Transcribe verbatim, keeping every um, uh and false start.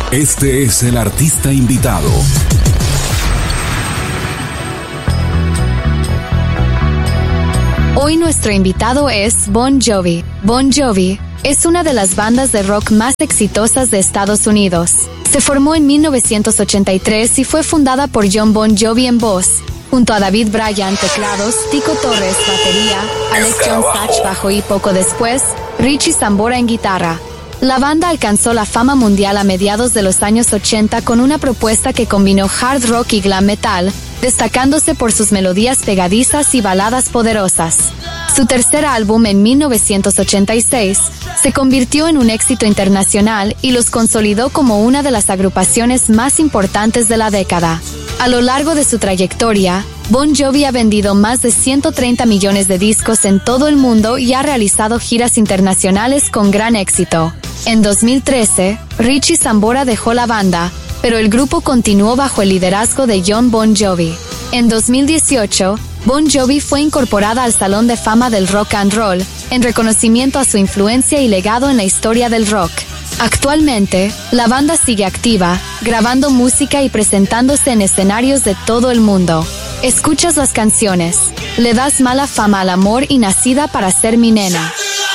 Este es el artista invitado. Hoy nuestro invitado es Bon Jovi. Bon Jovi es una de las bandas de rock más exitosas de Estados Unidos. Se formó en mil novecientos ochenta y tres y fue fundada por Jon Bon Jovi en voz, junto a David Bryan teclados, Tico Torres batería, Alex John Sach bajo y poco después, Richie Sambora en guitarra. La banda alcanzó la fama mundial a mediados de los años ochenta con una propuesta que combinó hard rock y glam metal, destacándose por sus melodías pegadizas y baladas poderosas. Su tercer álbum en mil novecientos ochenta y seis se convirtió en un éxito internacional y los consolidó como una de las agrupaciones más importantes de la década. A lo largo de su trayectoria, Bon Jovi ha vendido más de ciento treinta millones de discos en todo el mundo y ha realizado giras internacionales con gran éxito. En dos mil trece, Richie Sambora dejó la banda, pero el grupo continuó bajo el liderazgo de Jon Bon Jovi. En dos mil dieciocho, Bon Jovi fue incorporada al Salón de Fama del Rock and Roll, en reconocimiento a su influencia y legado en la historia del rock. Actualmente, la banda sigue activa, grabando música y presentándose en escenarios de todo el mundo. Escuchas las canciones Le das mala fama al amor y Nacida para ser mi nena.